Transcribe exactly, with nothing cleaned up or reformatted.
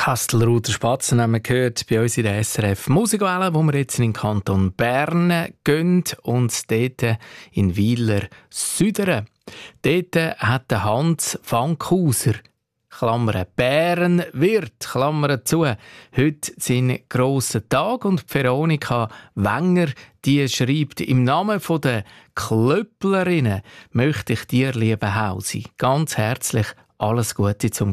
Kastelruther Spatzen haben wir gehört bei uns in der S R F Musikwelle, wo wir jetzt in den Kanton Bern gehen und dort in Weiler Süderen. Dort hat der Hans Fankhauser, Klammern Bärenwirt, Klammern zu, heute seinen grossen Tag und Veronika Wenger, die schreibt, im Namen der Klöpplerinnen möchte ich dir, liebe Hausi, ganz herzlich alles Gute zum